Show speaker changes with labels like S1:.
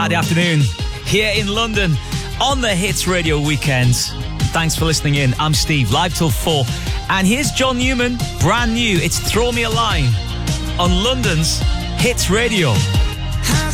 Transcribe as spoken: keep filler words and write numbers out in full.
S1: Friday afternoon here in London on the Hits Radio weekends. Thanks for listening in. I'm Steve, live till four. And here's John Newman, brand new. It's Throw Me a Line on London's Hits Radio.